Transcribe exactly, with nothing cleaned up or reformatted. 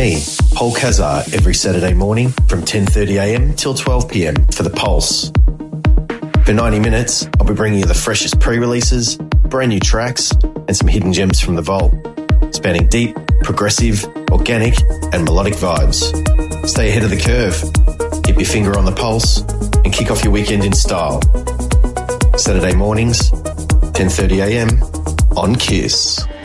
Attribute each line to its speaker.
Speaker 1: me, Paul Kazar, every Saturday morning from ten thirty a m till twelve p m for The Pulse. For ninety minutes, I'll be bringing you the freshest pre-releases, brand new tracks, and some hidden gems from the vault, spanning deep, progressive, organic, and melodic vibes. Stay ahead of the curve, keep your finger on the pulse, and kick off your weekend in style. Saturday mornings, ten thirty a m on Kiss.